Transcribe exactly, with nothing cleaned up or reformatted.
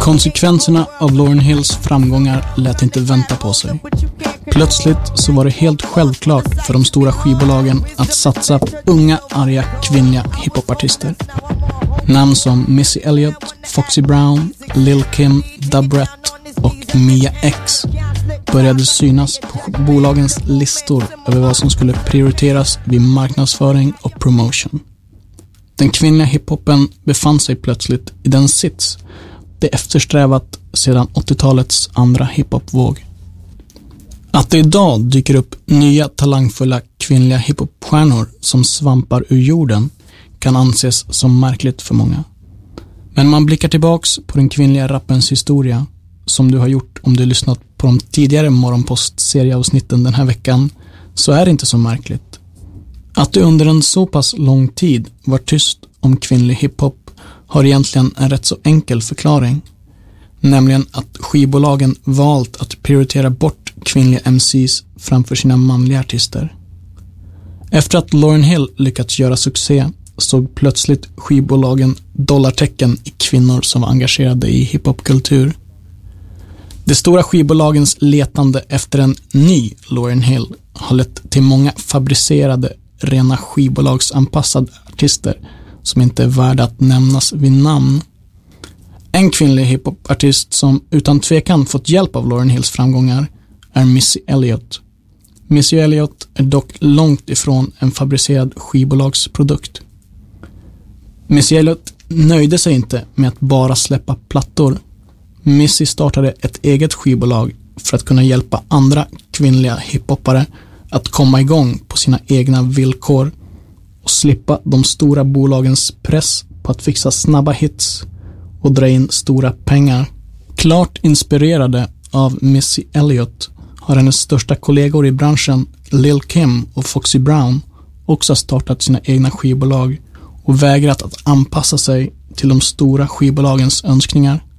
Konsekvenserna av Lauryn Hills framgångar lät inte vänta på sig. Plötsligt så var det helt självklart för de stora skivbolagen att satsa på unga, arga, kvinnliga hiphopartister. Namn som Missy Elliott, Foxy Brown, Lil Kim, Da Brat och Mia X började synas på bolagens listor över vad som skulle prioriteras vid marknadsföring och promotion. Den kvinnliga hiphopen befann sig plötsligt i den sits det eftersträvat sedan åttiotalets andra hiphopvåg. Att det idag dyker upp nya talangfulla kvinnliga hiphopstjärnor som svampar ur jorden kan anses som märkligt för många. Men man blickar tillbaks på den kvinnliga rappens historia, som du har gjort om du lyssnat på de tidigare Morgonpost-serieavsnitten den här veckan, så är det inte så märkligt. Att du under en så pass lång tid var tyst om kvinnlig hiphop har egentligen en rätt så enkel förklaring. Nämligen att skivbolagen valt att prioritera bort kvinnliga M Cs framför sina manliga artister. Efter att Lauryn Hill lyckats göra succé såg plötsligt skivbolagen dollartecken i kvinnor som var engagerade i hiphopkultur. De stora skivbolagens letande efter en ny Lauryn Hill har lett till många fabricerade, rena skivbolagsanpassade artister som inte är värda att nämnas vid namn. En kvinnlig hiphopartist som utan tvekan fått hjälp av Lauryn Hills framgångar är Missy Elliott. Missy Elliott är dock långt ifrån en fabricerad skivbolagsprodukt. Missy Elliott nöjde sig inte med att bara släppa plattor. Missy startade ett eget skivbolag för att kunna hjälpa andra kvinnliga hiphoppare att komma igång på sina egna villkor och slippa de stora bolagens press på att fixa snabba hits och dra in stora pengar. Klart inspirerade av Missy Elliott har hennes största kollegor i branschen, Lil Kim och Foxy Brown, också startat sina egna skivbolag och vägrat att anpassa sig till de stora skivbolagens önskningar.